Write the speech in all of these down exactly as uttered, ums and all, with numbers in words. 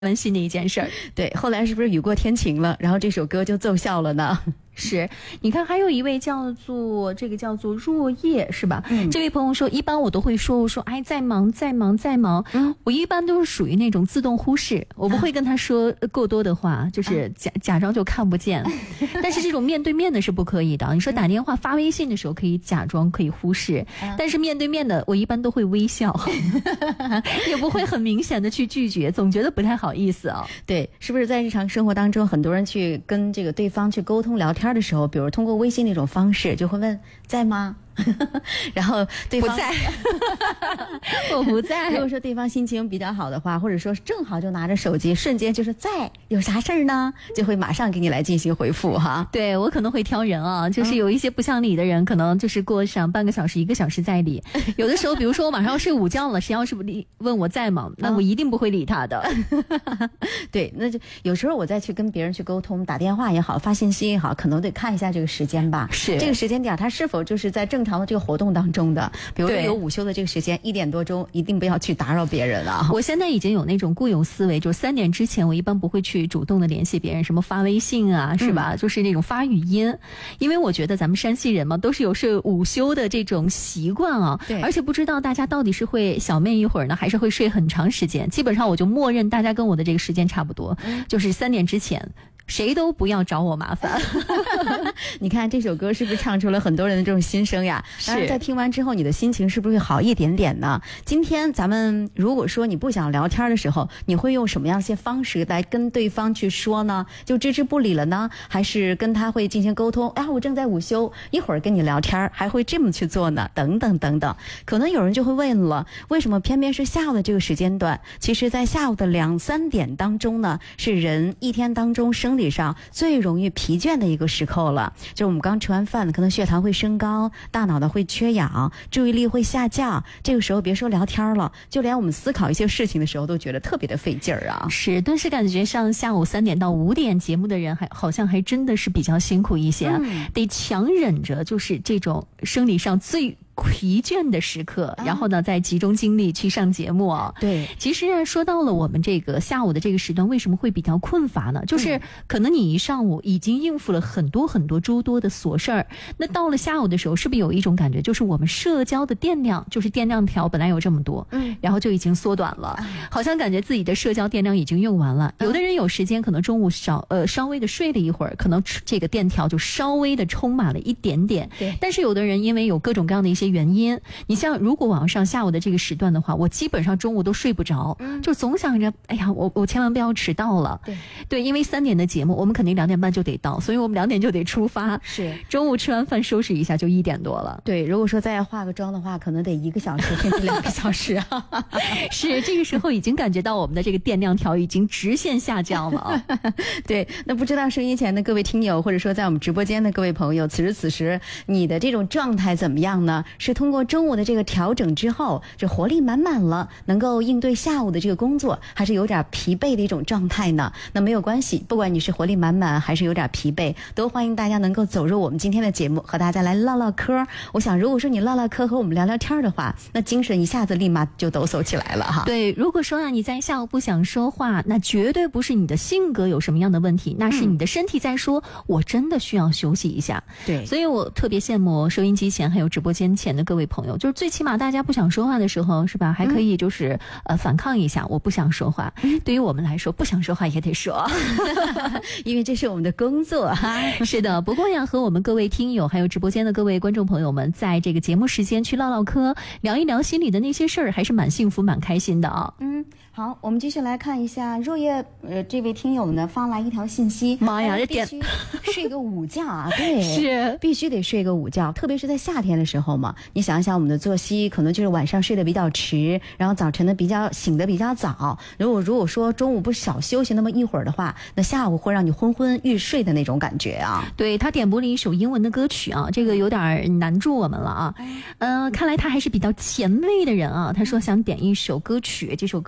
温馨的一件事儿。 对，后来是不是雨过天晴了，然后这首歌就奏效了呢？ 是，你看还有一位叫做这个叫做若叶是吧？嗯，这位朋友说，一般我都会说，我说哎，在忙，在忙，在忙。嗯，我一般都是属于那种自动忽视，我不会跟他说过多的话，啊、就是假假装就看不见。但是这种面对面的是不可以的。你说打电话、发微信的时候可以假装可以忽视，嗯、但是面对面的我一般都会微笑，也不会很明显的去拒绝，总觉得不太好意思啊。 对，是不是在日常生活当中，很多人去跟这个对方去沟通聊天的时候，比如通过微信那种方式，就会问在吗？然后对方不在，我不在。 如果说对方心情比较好的话，或者说正好就拿着手机，瞬间就是在，有啥事儿呢？就会马上给你来进行回复哈。 对，我可能会挑人啊，就是有一些不想理的人，嗯、可能就是过上半个小时、一个小时再理。有的时候，比如说我马上要睡午觉了，谁要是不理问我在吗？那我一定不会理他的。 对，那就有时候我再去跟别人去沟通，打电话也好，发信息也好，可能得看一下这个时间吧。 是这个时间点，他是否就是在正常的这个活动当中的，比如说有午休的这个时间，一点多钟，一定不要去打扰别人了。 我现在已经有那种固有思维，就是三点之前，我一般不会去主动的联系别人，什么发微信啊，是吧？嗯、就是那种发语音，因为我觉得咱们山西人嘛，都是有睡午休的这种习惯啊。 对， 而且不知道大家到底是会小寐一会儿呢，还是会睡很长时间。基本上我就默认大家跟我的这个时间差不多，嗯、就是三点之前。谁都不要找我麻烦。 你看这首歌是不是唱出了很多人的这种心声呀？当然在听完之后你的心情是不是会好一点点呢？今天咱们如果说你不想聊天的时候，你会用什么样一些方式来跟对方去说呢？就置之不理了呢，还是跟他会进行沟通？哎，我正在午休，一会儿跟你聊天，还会这么去做呢？等等等等。可能有人就会问了，为什么偏偏是下午的这个时间段？其实在下午的两三点当中呢，是人一天当中生理上最容易疲倦的一个时刻了。就是我们刚吃完饭，可能血糖会升高，大脑呢会缺氧，注意力会下降。这个时候别说聊天了，就连我们思考一些事情的时候都觉得特别的费劲儿啊。 是，但是感觉上下午三点到五点节目的人还好像还真的是比较辛苦一些，嗯、得强忍着就是这种生理上最疲倦的时刻，然后呢再集中精力去上节目啊。 对， 其实啊，说到了我们这个下午的这个时段为什么会比较困乏呢？就是可能你一上午已经应付了很多很多诸多的琐事儿，那到了下午的时候，是不是有一种感觉，就是我们社交的电量，就是电量条本来有这么多，嗯，然后就已经缩短了，好像感觉自己的社交电量已经用完了。有的人有时间可能中午少呃稍微的睡了一会儿，可能这个电条就稍微的充满了一点点。 对， 但是有的人因为有各种各样的一些原因，你像如果晚上下午的这个时段的话，我基本上中午都睡不着，嗯、就总想着，哎呀，我我千万不要迟到了。 对对，因为三点的节目，我们肯定两点半就得到，所以我们两点就得出发。 是， 中午吃完饭收拾一下就一点多了。 对，如果说再化个妆的话，可能得一个小时甚至两个小时啊。 是，这个时候已经感觉到我们的这个电量条已经直线下降了啊。 对，那不知道收音前的各位听友，或者说在我们直播间的各位朋友，此时此时你的这种状态怎么样呢？是通过中午的这个调整之后，这活力满满了，能够应对下午的这个工作，还是有点疲惫的一种状态呢？那没有关系，不管你是活力满满还是有点疲惫，都欢迎大家能够走入我们今天的节目，和大家来唠唠嗑。我想如果说你唠唠嗑和我们聊聊天的话，那精神一下子立马就抖擞起来了哈。 对，如果说啊你在下午不想说话，那绝对不是你的性格有什么样的问题，那是你的身体在说、嗯、我真的需要休息一下。 对， 所以我特别羡慕收音机前还有直播间前的各位朋友，就是最起码大家不想说话的时候，是吧？还可以就是、嗯、呃反抗一下，我不想说话。嗯、对于我们来说，不想说话也得说， 因为这是我们的工作哈。 是的，不过呀，和我们各位听友还有直播间的各位观众朋友们，在这个节目时间去唠唠嗑，聊一聊心里的那些事儿，还是蛮幸福、蛮开心的啊。 嗯，好，我们继续来看一下若叶呃这位听友呢发来一条信息， 妈呀，这必须睡个午觉啊，对， 是必须得睡个午觉，特别是在夏天的时候嘛。你想一想，我们的作息可能就是晚上睡得比较迟，然后早晨呢比较醒得比较早。如果如果说中午不少休息那么一会儿的话，那下午会让你昏昏欲睡的那种感觉啊。 对，他点播了一首英文的歌曲啊，这个有点难住我们了啊。呃，看来他还是比较前卫的人啊。他说想点一首歌曲，这首歌曲我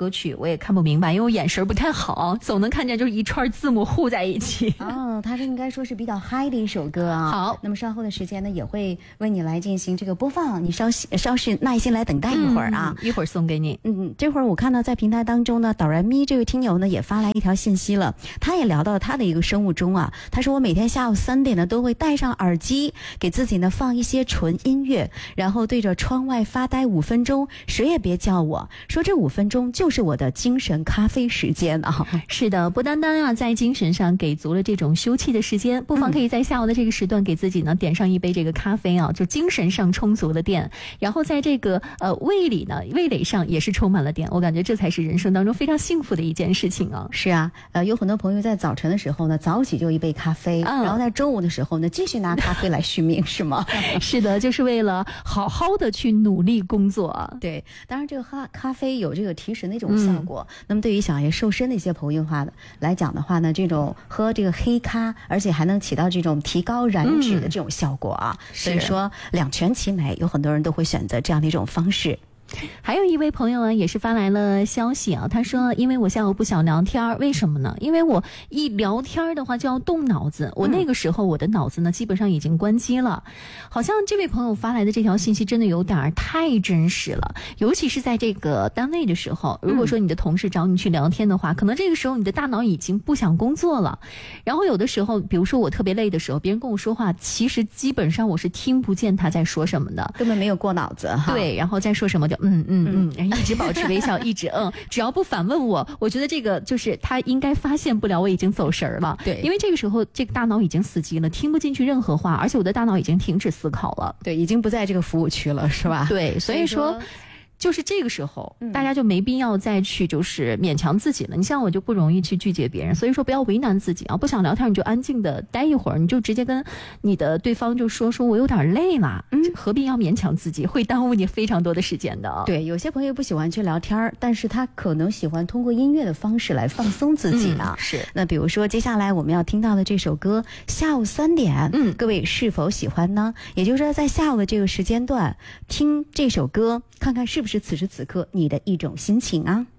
我也看不明白，因为我眼神不太好，总能看见就是一串字母糊在一起。 哦，它是应该说是比较嗨的一首歌啊。 好， 那么稍后的时间呢，也会为你来进行这个播放，你稍稍事耐心来等待一会儿啊， 嗯、一会儿送给你。 嗯，这会儿我看到在平台当中呢，导然咪这位听友呢也发来一条信息了，他也聊到了他的一个生物钟啊。他说我每天下午三点呢都会戴上耳机，给自己呢放一些纯音乐，然后对着窗外发呆五分钟，谁也别叫我，说这五分钟就是我的精神咖啡时间啊。 是的，不单单啊在精神上给足了这种休憩的时间，不妨可以在下午的这个时段给自己呢点上一杯这个咖啡啊，就精神上充足了电，然后在这个呃胃里呢味蕾上也是充满了电，我感觉这才是人生当中非常幸福的一件事情啊。 是啊，呃有很多朋友在早晨的时候呢早起就一杯咖啡、嗯、然后在中午的时候呢继续拿咖啡来续命是吗？ 是的，就是为了好好的去努力工作。 对，当然这个咖咖啡有这个提神的一种效果、嗯、那么对于想要瘦身的一些朋友的话来讲的话呢，这种喝这个黑咖而且还能起到这种提高燃脂的这种效果啊、嗯、所以说两全其美，有很多人都会选择这样的一种方式。 还有一位朋友啊，也是发来了消息啊，他说因为我下午不想聊天，为什么呢？因为我一聊天的话就要动脑子，我那个时候我的脑子呢基本上已经关机了。好像这位朋友发来的这条信息真的有点太真实了，尤其是在这个单位的时候，如果说你的同事找你去聊天的话、嗯、可能这个时候你的大脑已经不想工作了，然后有的时候比如说我特别累的时候，别人跟我说话，其实基本上我是听不见他在说什么的， 根本没有过脑子哈。 对，然后再说什么就嗯嗯嗯，一直保持微笑，一直嗯，只要不反问我，我觉得这个就是他应该发现不了我已经走神了。 对， 因为这个时候这个大脑已经死机了，听不进去任何话，而且我的大脑已经停止思考了。 对，已经不在这个服务区了，是吧？ 对，所以说。就是这个时候、嗯、大家就没必要再去就是勉强自己了，你像我就不容易去拒绝别人，所以说不要为难自己啊，不想聊天你就安静的待一会儿，你就直接跟你的对方就说说我有点累了，嗯，何必要勉强自己，会耽误你非常多的时间的。 对，有些朋友不喜欢去聊天，但是他可能喜欢通过音乐的方式来放松自己呢、 嗯、是。 那比如说接下来我们要听到的这首歌下午三点，嗯，各位是否喜欢呢？也就是说在下午的这个时间段听这首歌，看看是不是此时此刻你的一种心情啊。